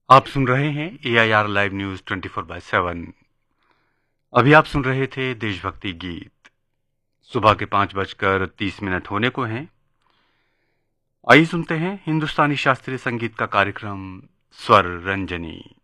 आप सुन रहे हैं AIR लाइव न्यूज 24/7। अभी आप सुन रहे थे देशभक्ति गीत। सुबह के 5:30 होने को हैं। आइए सुनते हैं हिंदुस्तानी शास्त्रीय संगीत का कार्यक्रम स्वर रंजनी।